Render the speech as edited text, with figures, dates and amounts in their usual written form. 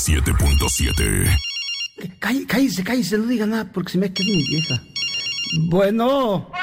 97.7. Cállese, no diga nada porque se me queda mi vieja. Bueno.